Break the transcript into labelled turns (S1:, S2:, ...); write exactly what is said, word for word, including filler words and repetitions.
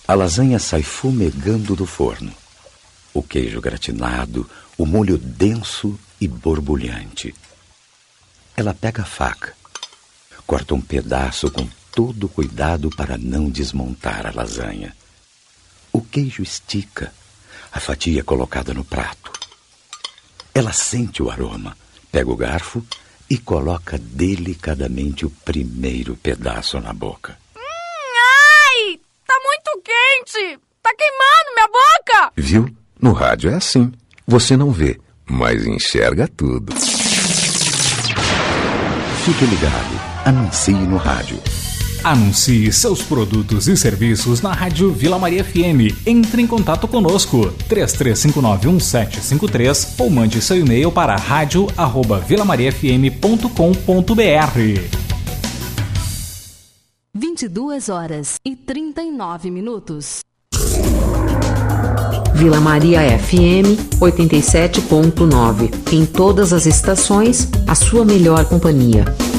S1: A lasanha sai fumegando do forno. O queijo gratinado, o molho denso e borbulhante. Ela pega a faca, corta um pedaço com todo cuidado para não desmontar a lasanha. O queijo estica, a fatia é colocada no prato. Ela sente o aroma, pega o garfo e coloca delicadamente o primeiro pedaço na boca.
S2: Hum, ai! Tá muito quente! Tá queimando minha boca!
S3: Viu? No rádio é assim. Você não vê, mas enxerga tudo.
S1: Fique ligado. Anuncie no rádio.
S4: Anuncie seus produtos e serviços na Rádio Vila Maria F M. Entre em contato conosco. três três cinco nove um sete cinco três ou mande seu e-mail para rádio arroba vila maria f m ponto com ponto b r.
S5: vinte e duas horas e trinta e nove minutos.
S6: Vila Maria F M oitenta e sete ponto nove. Em todas as estações, a sua melhor companhia.